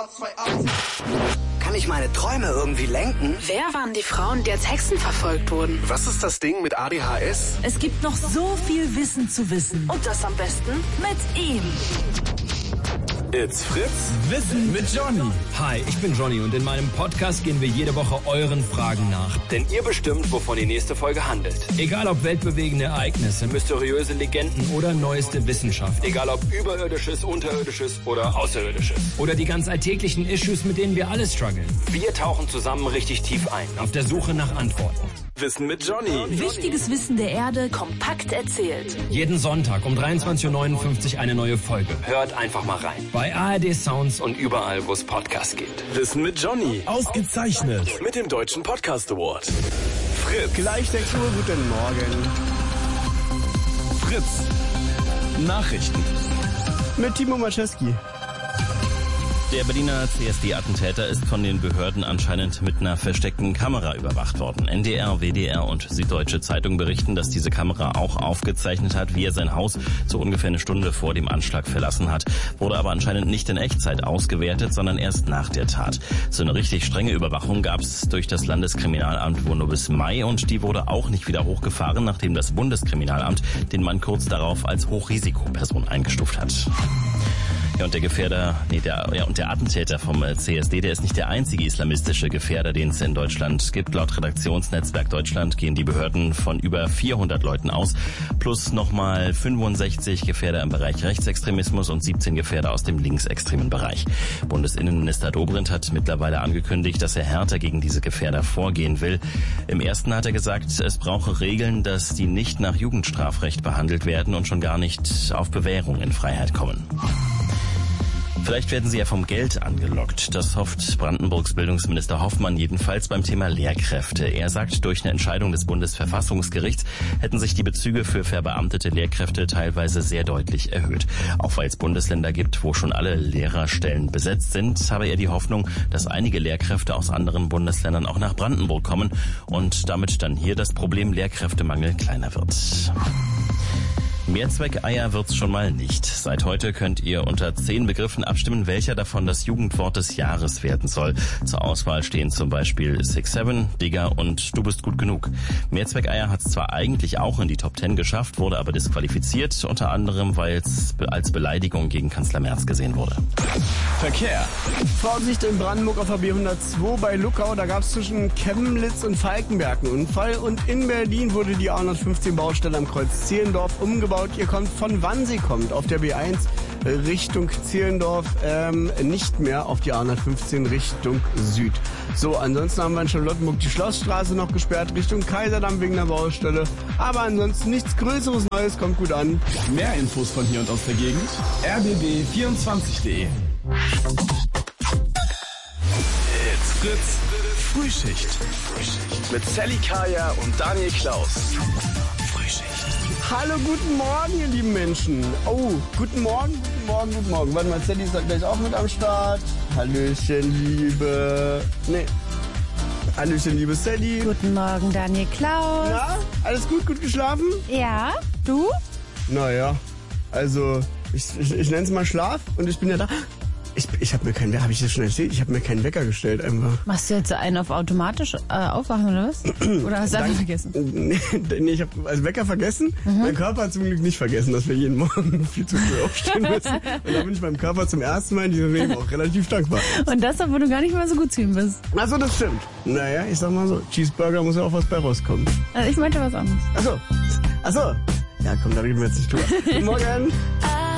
Kann ich meine Träume irgendwie lenken? Wer waren die Frauen, die als Hexen verfolgt wurden? Was ist das Ding mit ADHS? Es gibt noch so viel Wissen zu wissen. Und das am besten Mit ihm. It's Fritz. Wissen mit Johnny. Hi, ich bin Johnny und in meinem Podcast gehen wir jede Woche euren Fragen nach. Denn ihr bestimmt, wovon die nächste Folge handelt. Egal ob weltbewegende Ereignisse, mysteriöse Legenden oder neueste Wissenschaft. Egal ob Überirdisches, Unterirdisches oder Außerirdisches. Oder die ganz alltäglichen Issues, mit denen wir alle strugglen. Wir tauchen zusammen richtig tief ein. Auf der Suche nach Antworten. Wissen mit Johnny. Wichtiges Wissen der Erde kompakt erzählt. Jeden Sonntag um 23.59 Uhr eine neue Folge. Hört einfach mal rein. Bei ARD Sounds Und überall, wo es Podcasts gibt. Wissen mit Johnny. ausgezeichnet. Mit dem Deutschen Podcast Award. Fritz. Gleich 6 Uhr, guten Morgen. Fritz. Nachrichten. Mit Timo Maczewski. Der Berliner CSD-Attentäter ist von den Behörden anscheinend mit einer versteckten Kamera überwacht worden. NDR, WDR und Süddeutsche Zeitung berichten, dass diese Kamera auch aufgezeichnet hat, wie er sein Haus so ungefähr eine Stunde vor dem Anschlag verlassen hat. Wurde aber anscheinend nicht in Echtzeit ausgewertet, sondern erst nach der Tat. So eine richtig strenge Überwachung gab es durch das Landeskriminalamt wohl nur bis Mai und die wurde auch nicht wieder hochgefahren, nachdem das Bundeskriminalamt den Mann kurz darauf als Hochrisikoperson eingestuft hat. Ja, und der Attentäter vom CSD, der ist nicht der einzige islamistische Gefährder, den es in Deutschland gibt. Laut Redaktionsnetzwerk Deutschland gehen die Behörden von über 400 Leuten aus, plus nochmal 65 Gefährder im Bereich Rechtsextremismus und 17 Gefährder aus dem linksextremen Bereich. Bundesinnenminister Dobrindt hat mittlerweile angekündigt, dass er härter gegen diese Gefährder vorgehen will. Im ersten hat er gesagt, es brauche Regeln, dass die nicht nach Jugendstrafrecht behandelt werden und schon gar nicht auf Bewährung in Freiheit kommen. Vielleicht werden sie ja vom Geld angelockt. Das hofft Brandenburgs Bildungsminister Hoffmann jedenfalls beim Thema Lehrkräfte. Er sagt, durch eine Entscheidung des Bundesverfassungsgerichts hätten sich die Bezüge für verbeamtete Lehrkräfte teilweise sehr deutlich erhöht. Auch weil es Bundesländer gibt, wo schon alle Lehrerstellen besetzt sind, habe er die Hoffnung, dass einige Lehrkräfte aus anderen Bundesländern auch nach Brandenburg kommen und damit dann hier das Problem Lehrkräftemangel kleiner wird. Mehrzweckeier wird's schon mal nicht. Seit heute könnt ihr unter 10 Begriffen abstimmen, welcher davon das Jugendwort des Jahres werden soll. Zur Auswahl stehen zum Beispiel 6-7, Digger und Du bist gut genug. Mehrzweckeier hat's zwar eigentlich auch in die Top 10 geschafft, wurde aber disqualifiziert, unter anderem, weil es als Beleidigung gegen Kanzler Merz gesehen wurde. Verkehr. Frauensicht in Brandenburg auf der B102 bei Luckau. Da gab es zwischen Chemnitz und Falkenberg einen Unfall. Und in Berlin wurde die A115-Baustelle am Kreuz Zehlendorf umgebaut. Ihr kommt von wann sie kommt auf der B1 Richtung Zehlendorf, nicht mehr auf die A115 Richtung Süd. So, ansonsten haben wir in Charlottenburg die Schlossstraße noch gesperrt Richtung Kaiserdamm wegen der Baustelle. Aber ansonsten nichts Größeres Neues, kommt gut an. Mehr Infos von hier und aus der Gegend. rbb24.de. It's Fritz. Frühschicht. Mit Sally Kaya und Daniel Klaus. Hallo, guten Morgen, ihr lieben Menschen. Oh, guten Morgen. Warte mal, Sally ist gleich auch mit am Start. Hallöchen, Hallöchen, liebe Sally. Guten Morgen, Daniel Klaus. Na, alles gut geschlafen? Ja, du? Naja, also, ich nenne es mal Schlaf und ich bin ja da. Ich habe mir keinen Wecker, habe ich das schon erzählt? Ich habe mir keinen Wecker gestellt einfach. Machst du jetzt einen auf automatisch aufwachen oder was? Oder hast du einfach vergessen? Nee, ich habe also Wecker vergessen. Mein Körper hat zum Glück nicht vergessen, dass wir jeden Morgen viel zu früh aufstehen müssen. Und da bin ich meinem Körper zum ersten Mal in diesem Leben auch relativ dankbar. Und das, obwohl du gar nicht mal so gut zu ihm bist. Achso, das stimmt. Naja, ich sag mal so, Cheeseburger muss ja auch was bei rauskommen. Also ich meinte was anderes. Achso. Ja, komm, da reden wir jetzt nicht drüber. Guten Morgen.